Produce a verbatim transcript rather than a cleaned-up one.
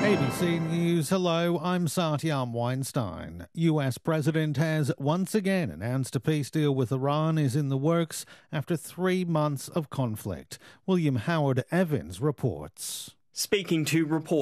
A B C News, hello, I'm Satyam Weinstein. U S President has once again announced a peace deal with Iran is in the works after three months of conflict. William Howard Evans reports. Speaking to reporters